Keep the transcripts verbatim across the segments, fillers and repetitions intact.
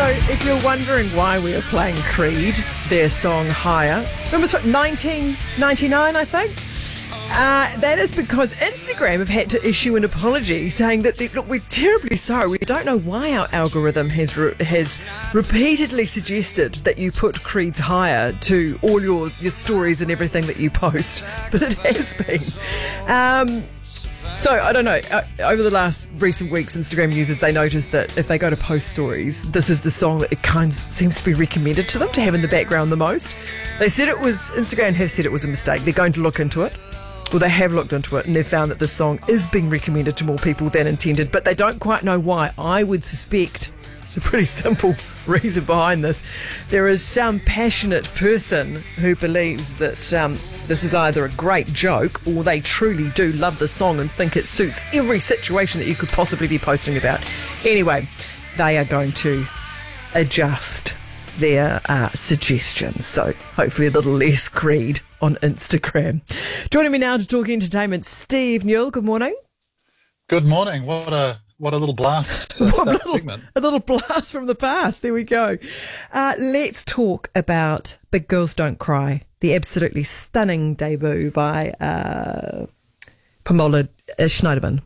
So if you're wondering why we are playing Creed, their song Higher, when was it, nineteen ninety-nine, I think? Uh, that is because Instagram have had to issue an apology saying that, they, look, we're terribly sorry. We don't know why our algorithm has re- has repeatedly suggested that you put Creed's Higher to all your, your stories and everything that you post, but it has been. Um, so, I don't know, uh, over the last recent weeks, Instagram users, they noticed that if they go to post stories, this is the song that it kind of seems to be recommended to them to have in the background the most. They said it was, Instagram have said it was a mistake. They're going to look into it. Well, they have looked into it and they've found that this song is being recommended to more people than intended, but they don't quite know why. I would suspect it's a pretty simple reason behind this. There is some passionate person who believes that um, this is either a great joke or they truly do love the song and think it suits every situation that you could possibly be posting about. Anyway, they are going to adjust their uh, suggestions, so hopefully a little less Creed on Instagram. Joining me now to talk entertainment, Steve Newell. Good morning. Good morning. What a what a little blast to start a little, segment. A little blast from the past. There we go. Uh, let's talk about Big Girls Don't Cry, the absolutely stunning debut by uh, Pamela uh, Schneiderman.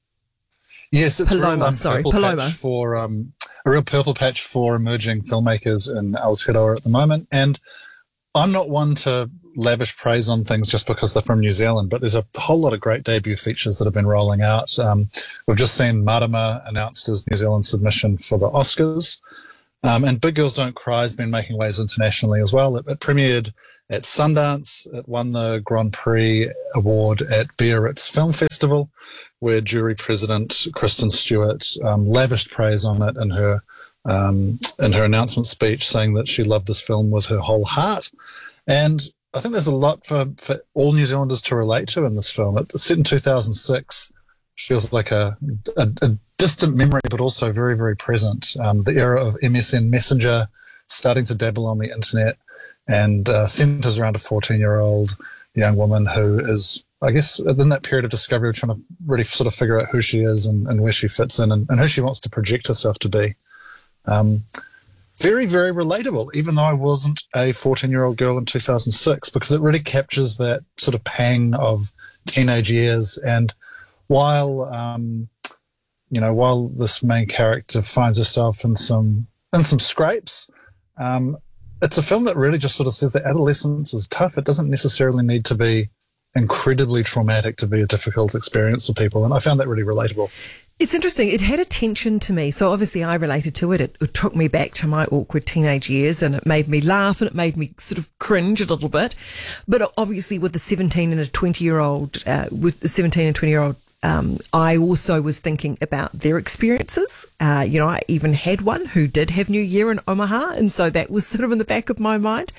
Yes, it's Paloma, a real, um, sorry, purple Paloma. patch for um, a real purple patch for emerging filmmakers in Aotearoa at the moment. And I'm not one to lavish praise on things just because they're from New Zealand, but there's a whole lot of great debut features that have been rolling out. Um, we've just seen Marama announced his New Zealand submission for the Oscars. Um, and Big Girls Don't Cry has been making waves internationally as well. It, it premiered at Sundance. It won the Grand Prix award at Biarritz Film Festival, where jury president Kristen Stewart um, lavished praise on it in her um, in her announcement speech, saying that she loved this film with her whole heart. And I think there's a lot for, for all New Zealanders to relate to in this film. It's set in two thousand six. Feels like a, a, a distant memory, but also very, very present. Um, the era of M S N Messenger, starting to dabble on the internet, and uh, centers around a fourteen-year-old young woman who is, I guess, in that period of discovery, trying to really sort of figure out who she is and, and where she fits in and, and who she wants to project herself to be. Um, very, very relatable, even though I wasn't a fourteen-year-old girl in two thousand six, because it really captures that sort of pang of teenage years. And while, um, you know, while this main character finds herself in some in some scrapes, um, it's a film that really just sort of says that adolescence is tough. It doesn't necessarily need to be incredibly traumatic to be a difficult experience for people, and I found that really relatable. It's interesting. It had a tension to me. So obviously I related to it. It, it took me back to my awkward teenage years, and it made me laugh and it made me sort of cringe a little bit. But obviously with the seventeen and a twenty year old, uh, with the seventeen and twenty year old, um, I also was thinking about their experiences. Uh, you know, I even had one who did have New Year in Omaha. And so that was sort of in the back of my mind.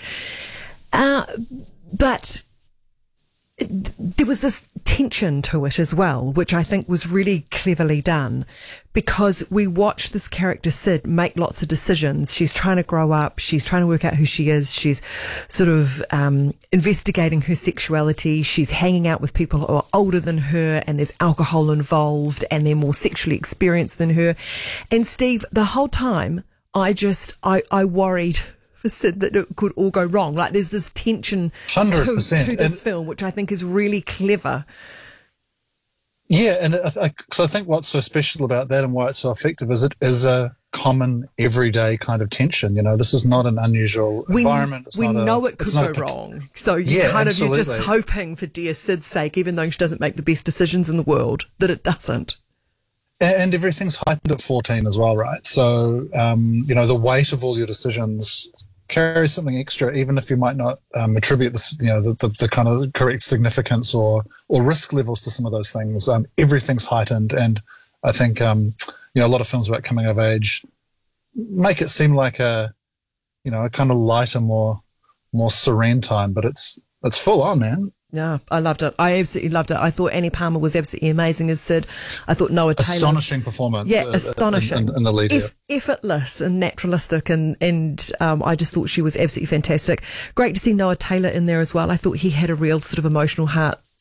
Uh, but there was this tension to it as well, which I think was really cleverly done, because we watch this character Sid make lots of decisions. She's trying to grow up. She's trying to work out who she is. She's sort of um, investigating her sexuality. She's hanging out with people who are older than her, and there's alcohol involved, and they're more sexually experienced than her. And Steve, the whole time, I just, I, I worried for Sid that it could all go wrong. Like there's this tension to, to this and film, which I think is really clever. Yeah, and I, I, so I think what's so special about that and why it's so effective is it is a common everyday kind of tension. You know, this is not an unusual we, environment. It's we not know a, it could go a, wrong. So you yeah, kind absolutely. of, you're just hoping for dear Sid's sake, even though she doesn't make the best decisions in the world, that it doesn't. And everything's heightened at fourteen as well, right? So, um, you know, the weight of all your decisions carries something extra, even if you might not um, attribute this, you know, the, the, the kind of correct significance or or risk levels to some of those things. Um, everything's heightened, and I think um, you know, a lot of films about coming of age make it seem like a, you know, a kind of lighter, more more serene time, but it's it's full on, man. Yeah, I loved it. I absolutely loved it. I thought Annie Palmer was absolutely amazing as Sid. I thought Noah Taylor... Astonishing performance. Yeah, uh, astonishing. In, in the lead. Eff- effortless and naturalistic, and, and um, I just thought she was absolutely fantastic. Great to see Noah Taylor in there as well. I thought he had a real sort of emotional heart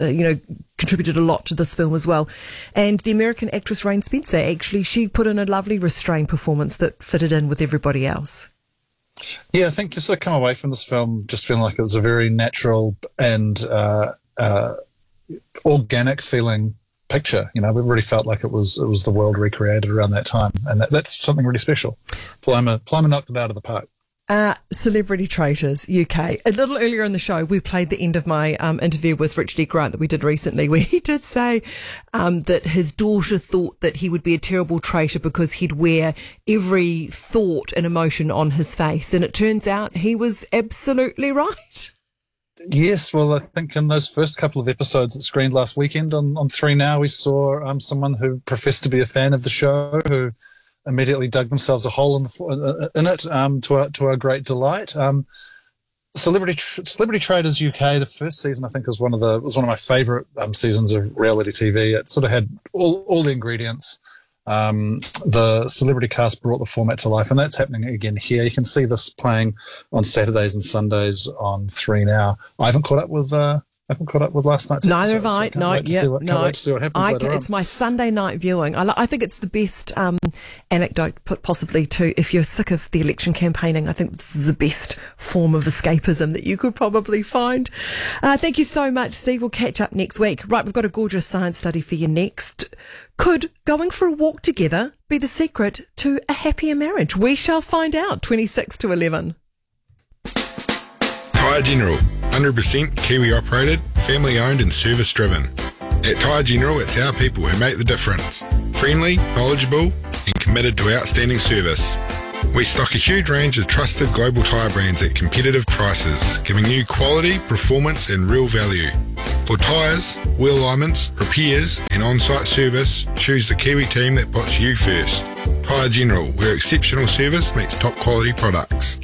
uh, you know, contributed a lot to this film as well. And the American actress Rain Spencer, actually, she put in a lovely restrained performance that fitted in with everybody else. Yeah, I think you sort of come away from this film just feeling like it was a very natural and uh, uh, organic feeling picture. You know, we really felt like it was it was the world recreated around that time, and that, that's something really special. Paloma, Paloma knocked it out of the park. Uh, Celebrity Traitors U K. A little earlier in the show, we played the end of my um, interview with Richard E. Grant that we did recently, where he did say um, that his daughter thought that he would be a terrible traitor because he'd wear every thought and emotion on his face. And it turns out he was absolutely right. Yes, well, I think in those first couple of episodes that screened last weekend on, on three Now, we saw um, someone who professed to be a fan of the show, who immediately dug themselves a hole in, the, in it um, to our, to our great delight. Um, Celebrity Celebrity Traitors U K, the first season, I think, was one of the was one of my favourite um, seasons of reality T V. It sort of had all all the ingredients. Um, the celebrity cast brought the format to life, and that's happening again here. You can see this playing on Saturdays and Sundays on three Now. I haven't caught up with. Uh, I haven't caught up with last night's Neither episode, have I. So no, wait yeah, what, no. Can't wait to see what happens I later can, on. It's my Sunday night viewing. I, I think it's the best um, anecdote, possibly, too. If you're sick of the election campaigning, I think this is the best form of escapism that you could probably find. Uh, thank you so much, Steve. We'll catch up next week. Right, we've got a gorgeous science study for you next. Could going for a walk together be the secret to a happier marriage? We shall find out. twenty-six to eleven. Tyre General, one hundred percent Kiwi operated, family owned and service driven. At Tyre General, it's our people who make the difference. Friendly, knowledgeable and committed to outstanding service. We stock a huge range of trusted global tyre brands at competitive prices, giving you quality, performance and real value. For tyres, wheel alignments, repairs and on-site service, choose the Kiwi team that puts you first. Tyre General, where exceptional service meets top quality products.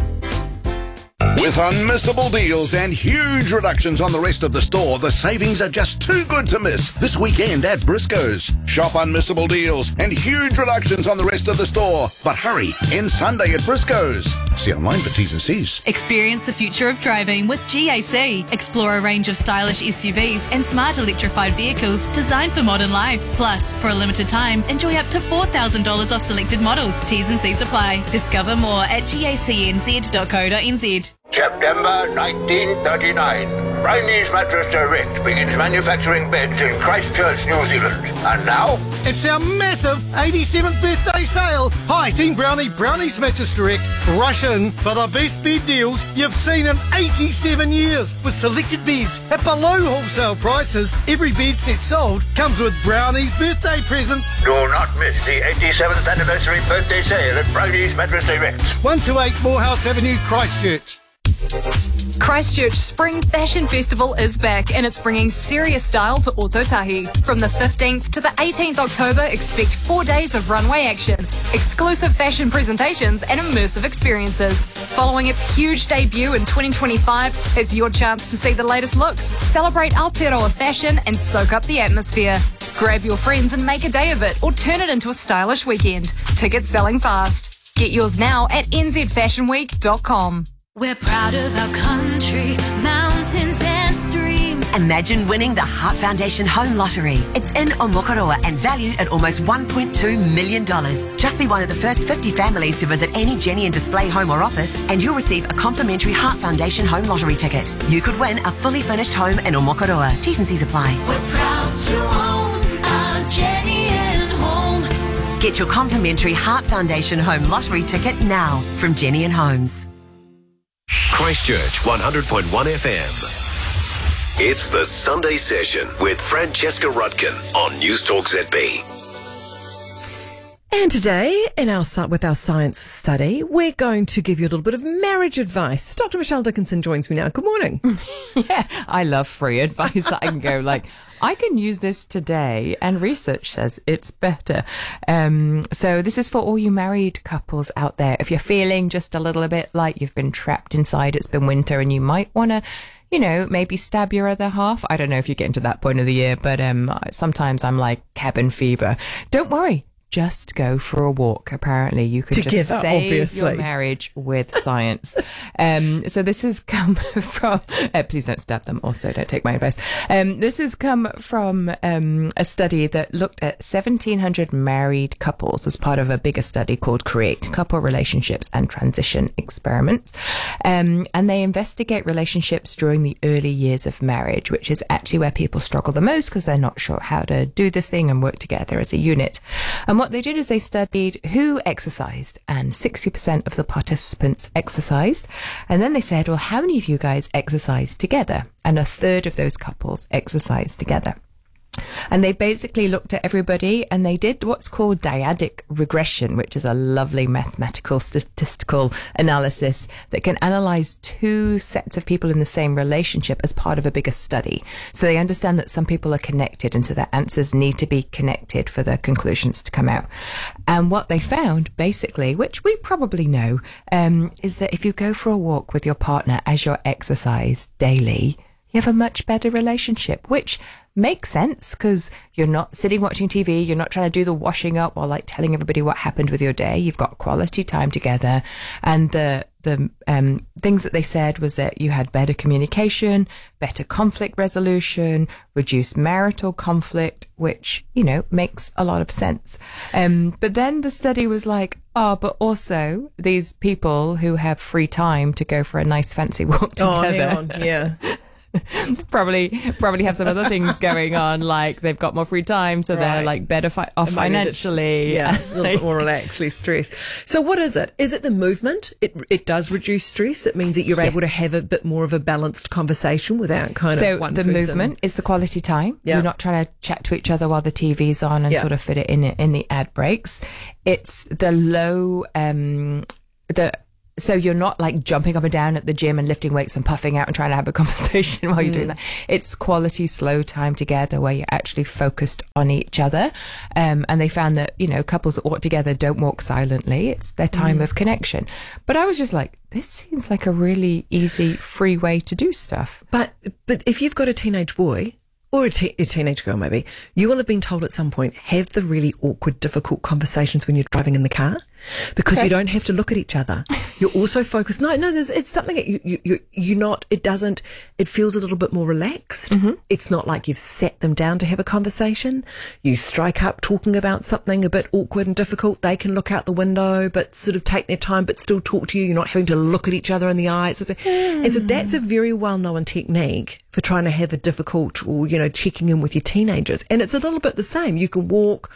With unmissable deals and huge reductions on the rest of the store, the savings are just too good to miss this weekend at Briscoe's. Shop unmissable deals and huge reductions on the rest of the store. But hurry, end Sunday at Briscoe's. See online for T's and C's. Experience the future of driving with G A C. Explore a range of stylish S U Vs and smart electrified vehicles designed for modern life. Plus, for a limited time, enjoy up to four thousand dollars off selected models. T's and C's apply. Discover more at gacnz dot co dot n z. September nineteen thirty-nine. Brownie's Mattress Direct begins manufacturing beds in Christchurch, New Zealand. And now, it's our massive eighty-seventh birthday sale. Hi, Team Brownie, Brownie's Mattress Direct. Rush in for the best bed deals you've seen in eighty-seven years. With selected beds at below wholesale prices, every bed set sold comes with Brownie's birthday presents. do not miss the eighty-seventh anniversary birthday sale at Brownie's Mattress Direct. one two eight Morehouse Avenue, Christchurch. Christchurch Spring Fashion Festival is back and it's bringing serious style to Ototahi. From the fifteenth to the eighteenth October, expect four days of runway action, exclusive fashion presentations and immersive experiences. Following its huge debut in twenty twenty-five, it's your chance to see the latest looks, celebrate Aotearoa fashion and soak up the atmosphere. Grab your friends and make a day of it or turn it into a stylish weekend. Tickets selling fast. Get yours now at n z fashion week dot com. We're proud of our country, mountains and streams. Imagine winning the Heart Foundation Home Lottery. It's in Omokoroa and valued at almost one point two million dollars. Just be one of the first fifty families to visit any Jenny and Display home or office and you'll receive a complimentary Heart Foundation Home Lottery ticket. You could win a fully furnished home in Omokoroa. T's and C's apply. We're proud to own our Jenny and Home. Get your complimentary Heart Foundation Home Lottery ticket now from Jenny and Homes. Christchurch one hundred point one F M. It's the Sunday Session with Francesca Rudkin on News Talk Z B. And today, in our with our science study, we're going to give you a little bit of marriage advice. Doctor Michelle Dickinson joins me now. Good morning. Yeah, I love free advice that I can go like, I can use this today, and research says it's better. Um, so this is for all you married couples out there. If you're feeling just a little bit like you've been trapped inside, it's been winter, and you might want to, you know, maybe stab your other half. I don't know if you get into that point of the year, but um, sometimes I'm like cabin fever. Don't worry. just go for a walk. Apparently, you can Together, just save obviously. your marriage with science. um, so this has come from. Uh, please don't stab them. Also, don't take my advice. Um, this has come from um, a study that looked at seventeen hundred married couples as part of a bigger study called CREATE: Couple Relationships and Transition Experiments. Um, and they investigate relationships during the early years of marriage, which is actually where people struggle the most because they're not sure how to do this thing and work together as a unit. And what they did is they studied who exercised, and sixty percent of the participants exercised. And then they said, well, how many of you guys exercise together? And a third of those couples exercise together. And they basically looked at everybody and they did what's called dyadic regression, which is a lovely mathematical statistical analysis that can analyze two sets of people in the same relationship as part of a bigger study. So they understand that some people are connected, and so their answers need to be connected for the conclusions to come out. And what they found, basically, which we probably know, um, is that if you go for a walk with your partner as your exercise daily, you have a much better relationship, which makes sense because you're not sitting watching T V, you're not trying to do the washing up or like telling everybody what happened with your day. You've got quality time together. And the the um, things that they said was that you had better communication, better conflict resolution, reduced marital conflict, which, you know, makes a lot of sense. Um, but then the study was like, oh, but also these people who have free time to go for a nice fancy walk together. Oh, hang on. Yeah. probably probably have some other things going on, like they've got more free time, so Right. they're like better fi- off And maybe that- financially. Yeah, a little bit more relaxed, less stressed. So what is it? Is it the movement? It it does reduce stress. It means that you're Yeah. able to have a bit more of a balanced conversation without kind So of one the person. movement is the quality time. Yeah. You're not trying to chat to each other while the T V's on and Yeah. sort of fit it in in the ad breaks. It's the low um the so you're not like jumping up and down at the gym and lifting weights and puffing out and trying to have a conversation while you're doing that. It's quality, slow time together where you're actually focused on each other. Um, and they found that, you know, couples that walk together don't walk silently. It's their time of connection. But I was just like, this seems like a really easy, free way to do stuff. But but if you've got a teenage boy or a, te- a teenage girl, maybe you will have been told at some point, have the really awkward, difficult conversations when you're driving in the car, because Okay. you don't have to look at each other. You're also focused. No, no, there's, it's something that you, you, you, you're not, it doesn't, it feels a little bit more relaxed. It's not like you've sat them down to have a conversation. You strike up talking about something a bit awkward and difficult. They can look out the window, but sort of take their time, but still talk to you. You're not having to look at each other in the eyes. So, and so that's a very well-known technique for trying to have a difficult or, you know, checking in with your teenagers. And it's a little bit the same. You can walk.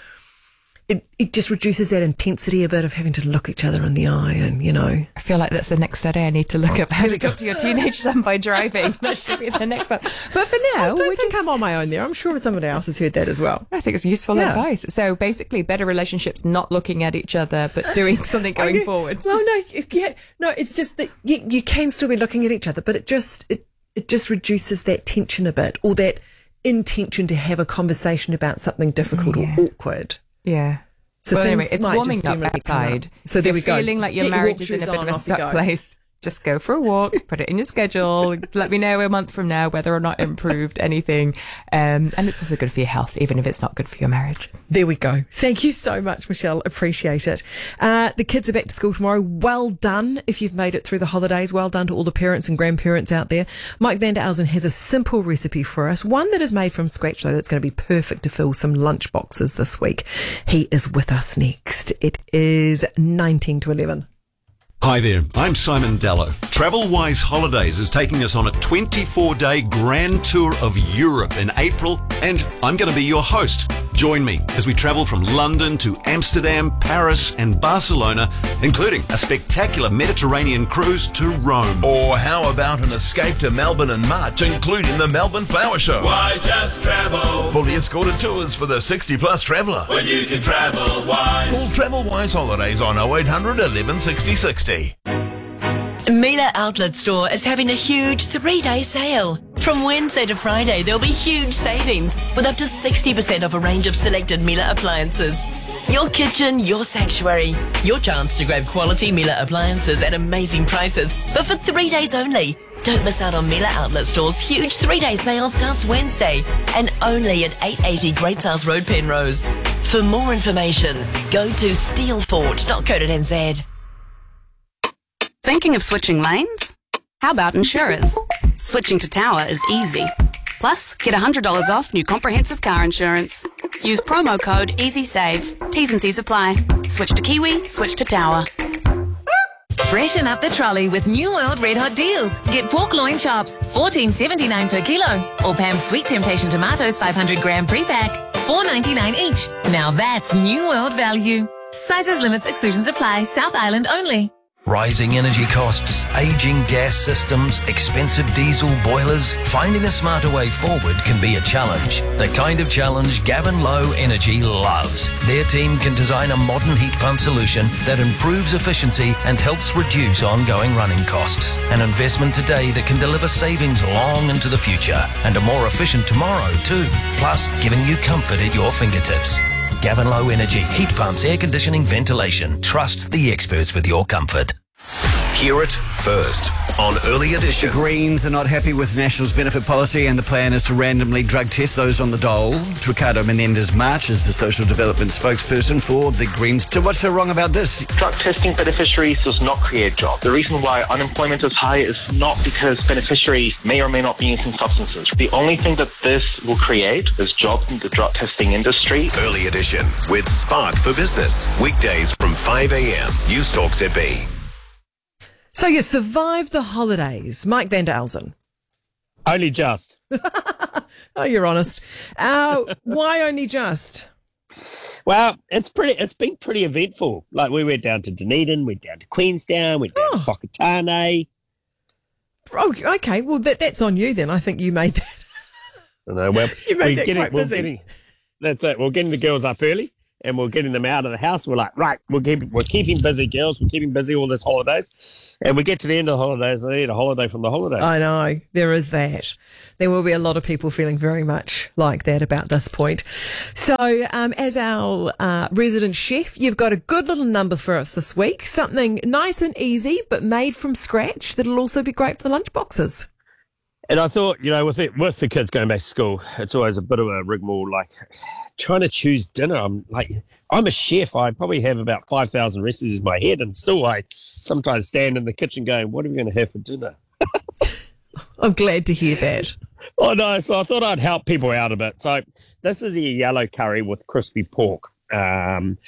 It, it just reduces that intensity a bit of having to look each other in the eye and, you know. I feel like that's the next study I need to look up. How to talk to your teenage son by driving. That should be the next one. But for now, I don't we're think just- I'm on my own there. I'm sure somebody else has heard that as well. I think it's useful Yeah. advice. So basically, better relationships, not looking at each other, but doing something going Okay. forwards. Well, no, yeah, no, it's just that you, you can still be looking at each other, but it just, it, it just reduces that tension a bit, or that intention to have a conversation about something difficult Yeah. or awkward. Yeah. So well, things anyway, it's might warming just up generally come outside. up. So there If we you're go. feeling like your Get your marriage walk is in a shoes bit on, of a off you stuck go. place. Just go for a walk, put it in your schedule. Let me know a month from now whether or not improved anything. Um, and it's also good for your health, even if it's not good for your marriage. There we go. Thank you so much, Michelle. Appreciate it. Uh, the kids are back to school tomorrow. Well done if you've made it through the holidays. Well done to all the parents and grandparents out there. Mike van der Elzen has a simple recipe for us, one that is made from scratch, though, that's going to be perfect to fill some lunch boxes this week. He is with us next. It is nineteen to eleven. Hi there, I'm Simon Dallow. TravelWise Holidays is taking us on a twenty-four day grand tour of Europe in April, and I'm going to be your host. Join me as we travel from London to Amsterdam, Paris and Barcelona, including a spectacular Mediterranean cruise to Rome. Or how about an escape to Melbourne in March, including the Melbourne Flower Show? Why just travel Fully escorted tours for the sixty plus traveller. when you can travel wise? Call TravelWise Holidays on oh eight hundred eleven sixty sixty. Miele Outlet Store is having a huge three-day sale. From Wednesday to Friday, there'll be huge savings with up to sixty percent off a range of selected Miele appliances. Your kitchen, your sanctuary. Your chance to grab quality Miele appliances at amazing prices, but for three days only. Don't miss out on Miele Outlet Store's huge three-day sale starts Wednesday and only at eight eighty Great South Road, Penrose. For more information, go to steelfort dot co dot n z. Thinking of switching lanes? How about insurers? Switching to Tower is easy. Plus, get one hundred dollars off new comprehensive car insurance. Use promo code EasySave. T's and C's apply. Switch to Kiwi, switch to Tower. Freshen up the trolley with New World Red Hot Deals. Get pork loin chops, fourteen seventy-nine per kilo. Or Pam's Sweet Temptation tomatoes, five hundred gram pre-pack, four ninety-nine each. Now that's New World value. Sizes, limits, exclusions apply. South Island only. Rising energy costs, aging gas systems, expensive diesel boilers. Finding a smarter way forward can be a challenge. The kind of challenge Gavin Low Energy loves. Their team can design a modern heat pump solution that improves efficiency and helps reduce ongoing running costs. An investment today that can deliver savings long into the future and a more efficient tomorrow too. Plus, giving you comfort at your fingertips. Gavin Low Energy, heat pumps, air conditioning, ventilation. Trust the experts with your comfort. Hear it first on Early Edition. The Greens are not happy with National's benefit policy, and the plan is to randomly drug test those on the dole. Ricardo Menendez-March is the social development spokesperson for the Greens. So what's so wrong about this? Drug testing beneficiaries does not create jobs. The reason why unemployment is high is not because beneficiaries may or may not be using substances. The only thing that this will create is jobs in the drug testing industry. Early Edition with Spark for Business. Weekdays from five a.m. News Talk Z B. So you survived the holidays, Mike van der Elzen. Only just. Oh, you're honest. Uh, why only just? Well, it's pretty. It's been pretty eventful. Like we went down to Dunedin, went down to Queenstown, went down oh. to Whakatane. Oh, okay. Well, that, that's on you then. I think you made that. I know. Well, you made that getting, quite busy. We're getting, that's it. We're getting the girls up early. And we're getting them out of the house. We're like, right, we're keeping, we're keeping busy, girls. We're keeping busy all this holidays. And we get to the end of the holidays, I need a holiday from the holidays. I know. There is that. There will be a lot of people feeling very much like that about this point. So, um, as our uh, resident chef, you've got a good little number for us this week. Something nice and easy, but made from scratch that'll also be great for the lunchboxes. And I thought, you know, with it, with the kids going back to school, it's always a bit of a rigmarole, like trying to choose dinner. I'm like, I'm a chef. I probably have about five thousand recipes in my head, and still I sometimes stand in the kitchen going, what are we going to have for dinner? I'm glad to hear that. Oh, no. So I thought I'd help people out a bit. So this is a yellow curry with crispy pork. Um,